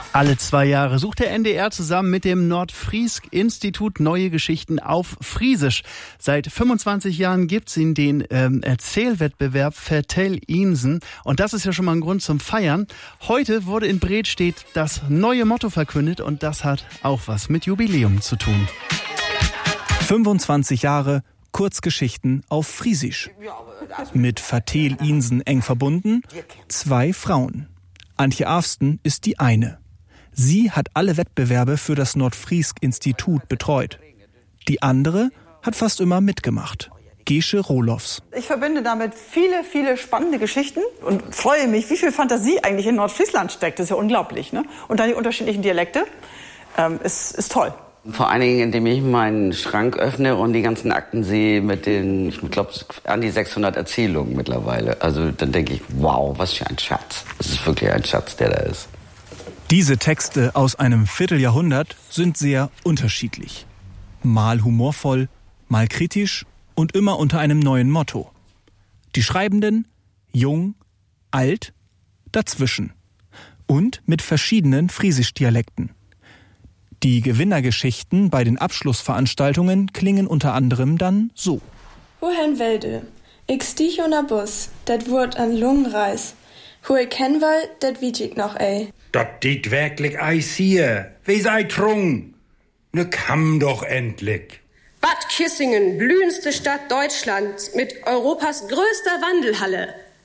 Alle 2 Jahre sucht der NDR zusammen mit dem Nordfriesk-Institut neue Geschichten auf Friesisch. Seit 25 Jahren gibt's in den Erzählwettbewerb Vertell Insen. Und das ist ja schon mal ein Grund zum Feiern. Heute wurde in Bredstedt das neue Motto verkündet und das hat auch was mit Jubiläum zu tun. 25 Jahre Kurzgeschichten auf Friesisch. Mit Vertell Insen eng verbunden 2 Frauen. Antje Afsten ist die eine. Sie hat alle Wettbewerbe für das Nordfriesk-Institut betreut. Die andere hat fast immer mitgemacht. Gesche Rohlofs. Ich verbinde damit viele, viele spannende Geschichten und freue mich, wie viel Fantasie eigentlich in Nordfriesland steckt. Das ist ja unglaublich, ne? Und dann die unterschiedlichen Dialekte. Ist toll. Vor allen Dingen, indem ich meinen Schrank öffne und die ganzen Akten sehe mit den, ich glaube, an die 600 Erzählungen mittlerweile. Also dann denke ich, wow, was für ein Schatz. Das ist wirklich ein Schatz, der da ist. Diese Texte aus einem Vierteljahrhundert sind sehr unterschiedlich. Mal humorvoll, mal kritisch und immer unter einem neuen Motto. Die Schreibenden, jung, alt, dazwischen. Und mit verschiedenen Friesisch-Dialekten. Die Gewinnergeschichten bei den Abschlussveranstaltungen klingen unter anderem dann so. Wohin welde? Ich stieg on a Bus, dat wurd an Lungenreis. Hu ich kenn wal, dat wiet ich noch ey. Dat dit wirklich eis hier. Wie sei trung? Ne kam doch endlich. Bad Kissingen, blühendste Stadt Deutschlands mit Europas größter Wandelhalle.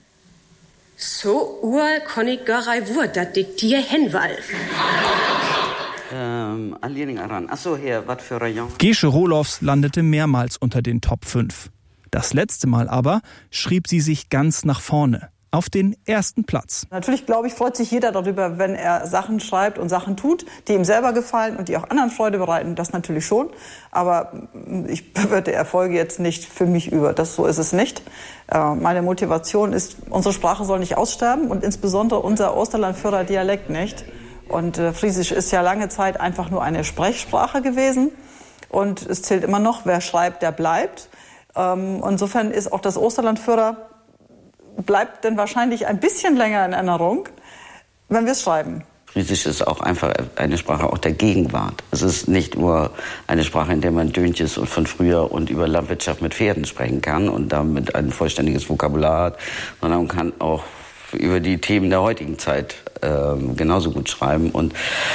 So url konn ich garei wurd, dat dick dir henwal. Achso, hier, was für Rayon? Gesche Rohlofs landete mehrmals unter den Top 5. Das letzte Mal aber schrieb sie sich ganz nach vorne, auf den ersten Platz. Natürlich, glaube ich, freut sich jeder darüber, wenn er Sachen schreibt und Sachen tut, die ihm selber gefallen und die auch anderen Freude bereiten. Das natürlich schon. Aber ich bewerte Erfolge jetzt nicht für mich über. So ist es nicht. Meine Motivation ist, unsere Sprache soll nicht aussterben und insbesondere unser Osterlandförder Dialekt nicht. Und Friesisch ist ja lange Zeit einfach nur eine Sprechsprache gewesen. Und es zählt immer noch, wer schreibt, der bleibt. Insofern ist auch das Osterlandförder bleibt dann wahrscheinlich ein bisschen länger in Erinnerung, wenn wir es schreiben. Friesisch ist auch einfach eine Sprache auch der Gegenwart. Es ist nicht nur eine Sprache, in der man Döntjes und von früher und über Landwirtschaft mit Pferden sprechen kann und damit ein vollständiges Vokabular hat, sondern man kann auch über die Themen der heutigen Zeit genauso gut schreiben. Und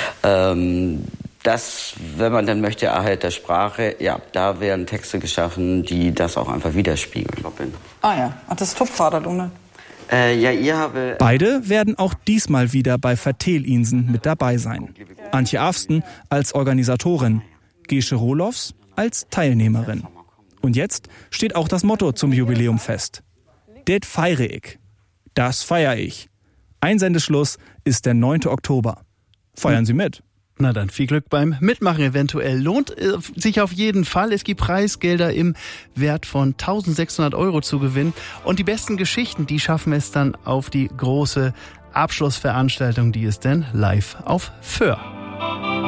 das, wenn man dann möchte, Erhalt der Sprache, ja, da werden Texte geschaffen, die das auch einfach widerspiegeln. Ah ja, das ist Topfvater, du, ne? Beide werden auch diesmal wieder bei Vertell Insen mit dabei sein. Antje Afsten als Organisatorin, Gesche Rohlofs als Teilnehmerin. Und jetzt steht auch das Motto zum Jubiläum fest. Det feiere ich. Das feiere ich. Einsendeschluss ist der 9. Oktober. Feiern Sie mit. Na dann, viel Glück beim Mitmachen eventuell. Lohnt sich auf jeden Fall. Es gibt Preisgelder im Wert von 1.600 € zu gewinnen. Und die besten Geschichten, die schaffen es dann auf die große Abschlussveranstaltung, die ist dann live auf Föhr.